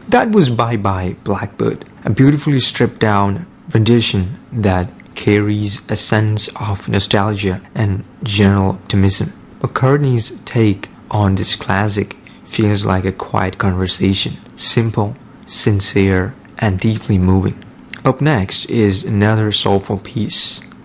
That was Bye Bye Blackbird, a beautifully stripped down rendition that carries a sense of nostalgia and general optimism. McCartney's take on this classic feels like a quiet conversation, simple, sincere, and deeply moving. Up next is another soulful piece,